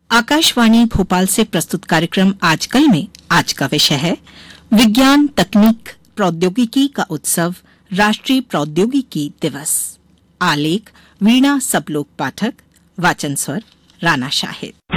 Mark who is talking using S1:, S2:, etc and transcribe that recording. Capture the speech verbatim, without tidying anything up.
S1: आकाशवाणी भोपाल से प्रस्तुत कार्यक्रम आजकल में आज का विषय है विज्ञान तकनीक प्रौद्योगिकी का उत्सव राष्ट्रीय प्रौद्योगिकी दिवस। आलेख वीणा सबलोक पाठक, वाचन स्वर राना शाहिद।